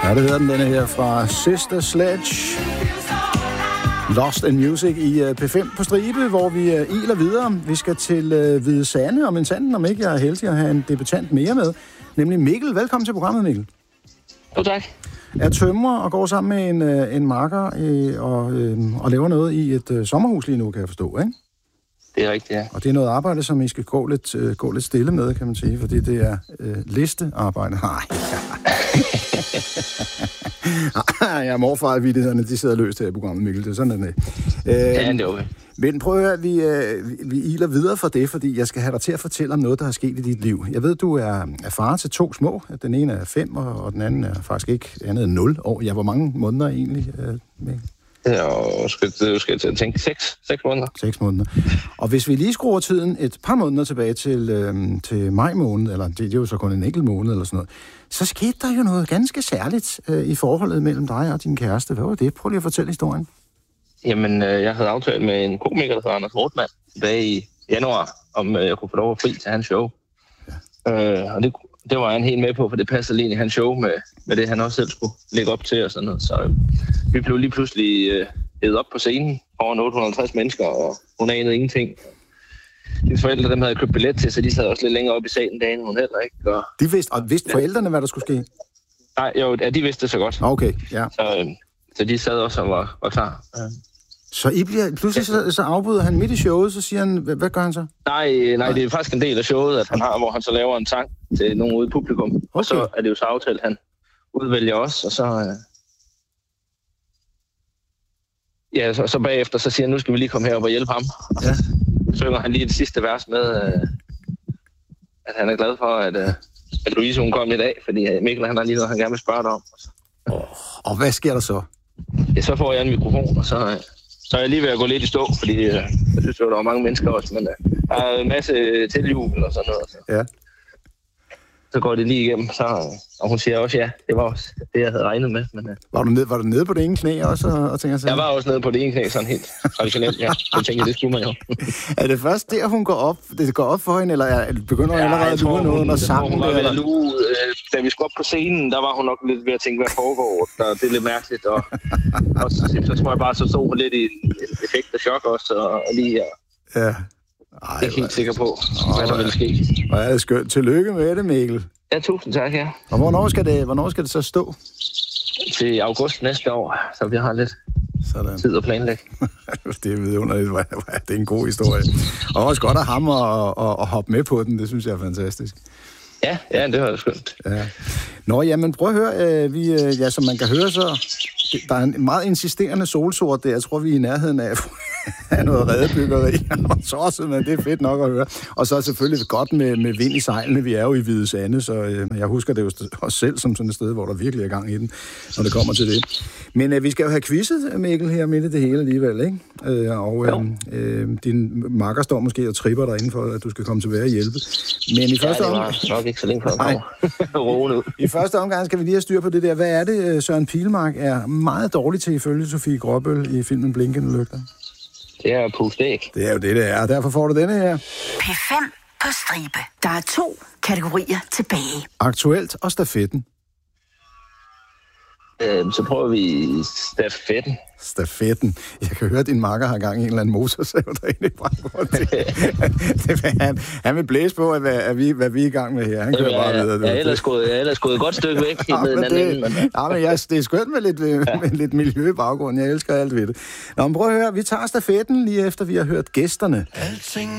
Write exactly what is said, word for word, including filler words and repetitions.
Ja, det hedder den, denne her fra Sister Sledge. Lost in Music i P fem på stribe, hvor vi iler videre. Vi skal til uh, Hvide Sande, om en sanden, om ikke jeg er heldig at have en debutant mere med. Nemlig Mikkel. Velkommen til programmet, Mikkel. Jo, tak. Er tømrer og går sammen med en, uh, en makker uh, og, uh, og laver noget i et uh, sommerhus lige nu, kan jeg forstå, ikke? Det er rigtigt, ja. Og det er noget arbejde, som I skal gå lidt, uh, gå lidt stille med, kan man sige, fordi det er uh, listearbejde. Nej. Ja, morfarvidighederne, de sidder løst her i programmet, Mikkel. Det er sådan, det er. Øh, ja, det er okay. Men prøv at høre, vi, øh, vi iler videre for det, fordi jeg skal have dig til at fortælle om noget, der har sket i dit liv. Jeg ved, du er, er far til to små. Den ene er fem, og, og den anden er faktisk ikke andet end nul år. Ja, hvor mange måneder egentlig, øh, Mikkel? Ja, skal, du skal til at tænke seks, seks måneder. Seks måneder. Og hvis vi lige skruer tiden et par måneder tilbage til, øh, til maj måned, eller det, det er jo så kun en enkelt måned eller sådan noget, så skete der jo noget ganske særligt øh, i forholdet mellem dig og din kæreste. Hvad var det? Prøv lige at fortælle historien. Jamen, øh, jeg havde aftalt med en komiker, der hedder Anders Hortmann, tilbage i januar, om øh, jeg kunne få lov at fri til hans show. Ja. Øh, og det, det var han helt med på, for det passede lige ind i hans show med, med det, han også selv skulle lægge op til og sådan noget. Så øh, vi blev lige pludselig øh, hævet op på scenen foran otte hundrede og halvtreds mennesker, og hun anede ingenting. Hendes forældre, dem havde jeg købt billet til, så de sad også lidt længere op i salen dagen, hun heller ikke. Og, de vidste, og vidste forældrene, hvad der skulle ske? Nej, jo, ja, de vidste det så godt. Okay, ja. Så, øh, så de sad også og var, var klar. Ja. Så I bliver, pludselig så, så afbryder han midt i showet, så siger han, hvad, hvad gør han så? Nej, nej, det er faktisk en del af showet, at han har, hvor han så laver en sang til nogen ude i publikum. Okay. Og så er det jo så aftalt, han udvælger os, og så... Øh, ja, så, så bagefter så siger han, nu skal vi lige komme herop og hjælpe ham. Og så ja. synger han lige det sidste vers med, øh, at han er glad for, at, øh, at Louise hun kom i dag, fordi Mikkel han har lige noget, han gerne vil spørge dig om. Og, så, oh, og hvad sker der så? Ja, så får jeg en mikrofon, og så... Øh, Så er jeg lige ved at gå lidt i stå, fordi øh, jeg synes, at der var mange mennesker også, men øh, der er en masse tilhjul og sådan noget. Så. Ja. Så går det lige igennem, så, og hun siger også ja, det var også det, jeg havde regnet med. Men, øh, var, du nede, var du nede på det ene knæ også? Og, og tænker, jeg var også nede på det ene knæ, sådan helt traditionelt, ja. Jeg tænker, det skulle man jo. Er det først der, hun går op, det går op for hende, eller er, begynder hun ja, allerede at lure noget under sangen? Hun var ved at lure, øh, da vi skulle op på scenen, der var hun nok lidt ved at tænke, hvad foregår, og det er lidt mærkeligt. Og, og så, så tror jeg bare, så stod hun lidt i en effekt af chok også, og, og lige her. Ja. Ej, jeg er ikke helt sikker på, Ej, hvad der vil ske. Hvor er det skønt. Tillykke med det, Mikkel. Ja, tusind tak, ja. Og hvornår skal det, hvornår skal det så stå? Til august næste år, så vi har lidt Sådan. tid at planlægge. Det er vidunderligt. Det er en god historie. Og også godt af ham at, at, at hoppe med på den. Det synes jeg er fantastisk. Ja, ja, det var det skønt. Ja. Nå, jamen prøv at høre. Vi, ja, som man kan høre, så der er en meget insisterende solsort der. Jeg tror, vi er i nærheden af, af noget redebyggeri. Så men det er fedt nok at høre. Og så er selvfølgelig godt med, med vind i sejlene. Vi er jo i Hvide Sande, så øh, jeg husker det jo også selv som sådan et sted, hvor der virkelig er gang i den, når det kommer til det. Men øh, vi skal jo have quizzet, Mikkel, her midt i det hele alligevel, ikke? Øh, og øh, øh, din makker står måske og tripper dig inden for, at du skal komme tilbage og hjælpe. Men i første ja, det var omgang... nok ikke så længe før. I første omgang skal vi lige have styr på det der. Hvad er det, Søren Pilmark er meget dårlig til ifølge Sofie Gråbøl i filmen Blinkende Lygter? Det er pustæk. Det er jo det, det er. Derfor får du denne her. P fem på stribe. Der er to kategorier tilbage. Aktuelt og stafetten. Øhm, så prøver vi stafetten. Stafetten. Jeg kan høre, at din makker har gang i en eller anden motorsav derinde i baggrunden. han, han vil blæse på, at, hvad, at vi, hvad vi er i gang med her. Han kører bare videre. Jeg er ellers gået, jeg er ellers gået et godt stykke væk. Ja, med men det, anden, men... ja, men jeg, det er skønt med lidt, ja. med lidt miljø i baggrunden. Jeg elsker alt ved det. Nå, men prøv at høre. Vi tager stafetten lige efter, vi har hørt gæsterne. Alting